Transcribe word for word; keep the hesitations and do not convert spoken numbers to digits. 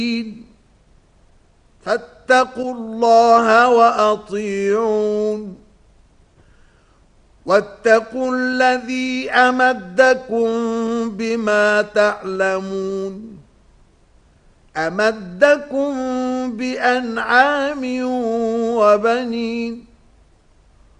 فاتقوا الله وأطيعون واتقوا الذي أمدكم بما تعلمون أمدكم بأنعام وبنين